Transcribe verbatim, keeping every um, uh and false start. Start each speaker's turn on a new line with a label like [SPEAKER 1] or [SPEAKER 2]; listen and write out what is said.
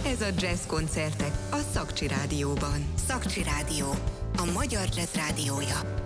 [SPEAKER 1] Ez a Jazz koncertek a Szakcsi Rádióban. Szakcsi Rádió, a magyar jazz rádiója.